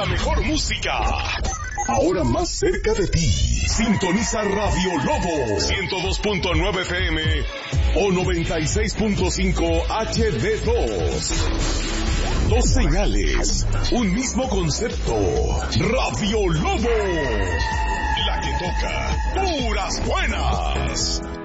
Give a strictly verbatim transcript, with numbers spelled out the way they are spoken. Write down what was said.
la mejor música. Ahora más cerca de ti. Sintoniza Radio Lobo ciento dos punto nueve F M o noventa y seis punto cinco H D dos. Dos señales, un mismo concepto. Radio Lobo, la que toca puras buenas.